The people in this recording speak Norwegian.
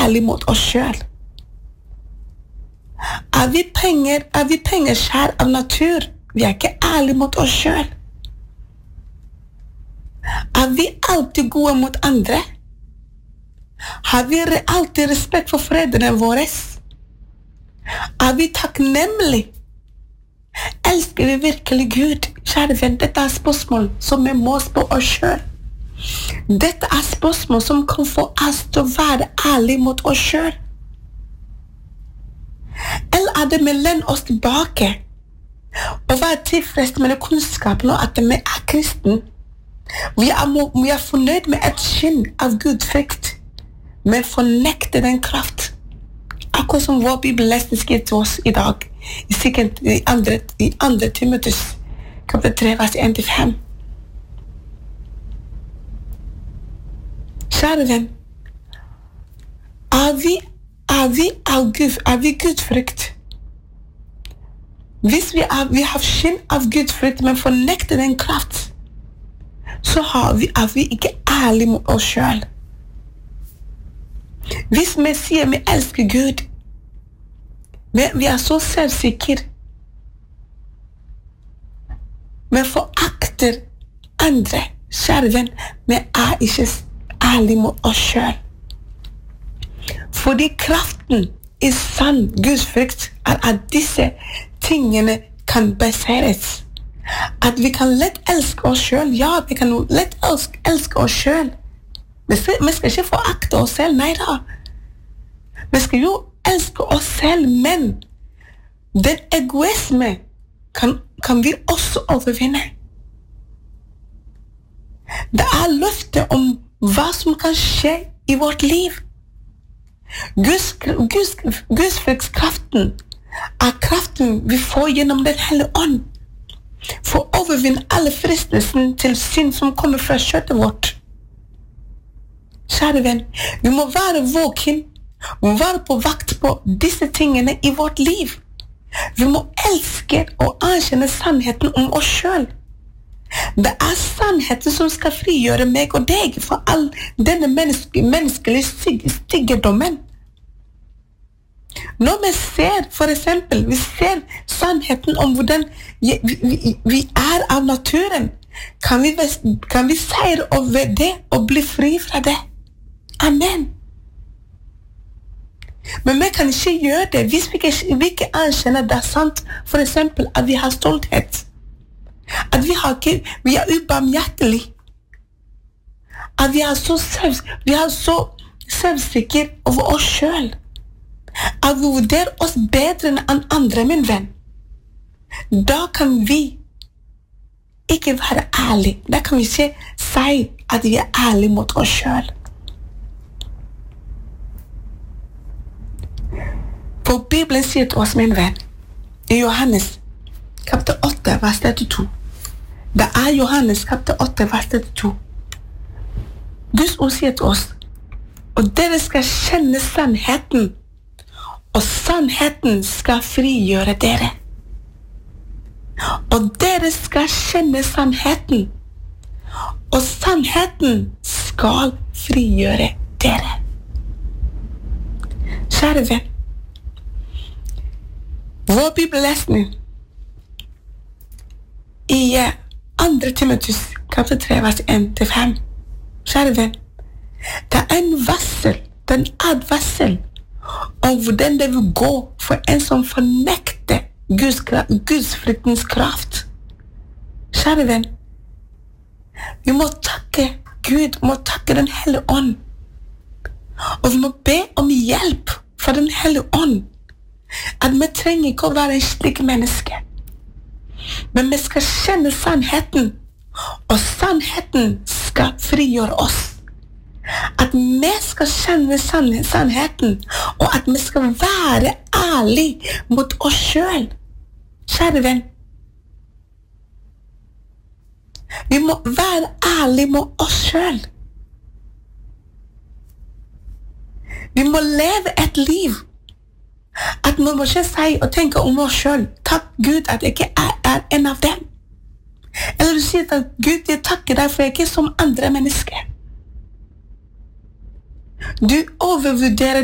ærlige mot oss selv? Er vi pengeskjær av natur? Vi ikke ærlige mot oss selv. Er vi alltid gode mot andre? Har vi alltid respekt for foreldrene våre? Er vi takknemlige? Elsker vi virkelig Gud? Kjære venn, dette spørsmål som vi må spørre oss selv. Dette spørsmål som kan få oss til å være ærlige mot oss selv. Eller det vi lener oss tilbake og være tilfreds med kunnskapen og at vi kristen. Vi fornøyd med et skinn av Gudfrykt, men fornekter den kraft. Akkurat som vår Bibel skriver til oss i dag, i andre Timotheus, kapittel 3, vers 1-5. Kjære venn, er vi Gudfrykt? Hvis vi har skinn av Gudfrykt, men fornekter den kraft, så er vi ikke ærlige mot oss selv. Hvis vi sier vi elsker Gud, vi så selvsikre, vi forakter andre, kjære venn, vi ikke ærlige mot oss selv. Fordi kraften i sann Gudsfrykt at disse tingene kan baseres. At vi kan lett elske oss selv. Ja, vi kan lett elske oss selv. Vi skal ikke forakte oss selv, nei da. Vi skal jo elske oss selv, men den egoisme kan vi også overvinne. Det løfte om hva som kan skje i vårt liv. Gudsfryktskraften kraften vi får gjennom den hellige ånd for å overvinne alle fristelsen til synd som kommer fra kjøttet vårt. Kjære venn, vi må være våken, vi må være på vakt på disse tingene i vårt liv. Vi må elske og anerkjenne sannheten om oss selv. Det sannheten som skal frigjøre meg og deg fra all denne menneskelige styggedommen. Når vi ser, for eksempel, vi ser sannheten om hvordan vi av naturen, kan vi seire over det og bli fri fra det. Amen. Men vi kan ikke gjøre det hvis vi ikke anerkjenner det sant, for eksempel at vi har stolthet. At vi ubarmhjertelige. At vi så selvsikre over oss selv. At vi vurderer oss bedre enn andre, min venn. Da kan vi ikke være ærlige. Da kan vi ikke si at vi ærlige mot oss selv. For Bibelen sier til oss, min venn, i Johannes kapittel 8, vers 32. Det Johannes kapittel 8, vers 32. Guds ord sier til oss, og dere skal kjenne sannheten, og sannheten skal frigjøre dere. Og dere skal kjenne sannheten, og sannheten skal frigjøre dere. Kjære venn, vår bibellesning i 2. Timotheus kapittel 3, vers 1-5. Kjære venn, det en varsel, den advarsel om hvordan det vil gå for en som fornekter Gudsfryktens kraft. Kjære venn, vi må takke Gud, vi må takke den hellige ånd. Og vi må be om hjelp fra den hellige ånd. At vi trenger ikke å være en slik menneske. Men vi skal kjenne sannheten, og sannheten skal frigjøre oss. At vi skal kjenne sannheten, og at vi skal være ærlige mot oss selv. Kjære venn, vi må være ærlige mot oss selv. Vi må leve et liv at vi må ikke si og tenke om oss selv. Takk Gud at jeg ikke en av dem. Eller du sier at Gud, jeg takker deg for jeg ikke som andre mennesker. Du overvurderer